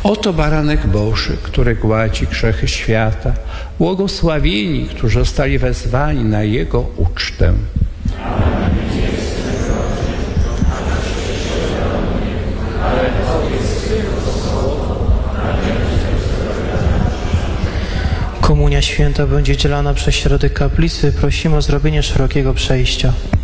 Oto baranek Boży, który gładzi grzechy świata. Błogosławieni, którzy zostali wezwani na Jego ucztę. Komunia święta będzie dzielana przez środek kaplicy. Prosimy o zrobienie szerokiego przejścia.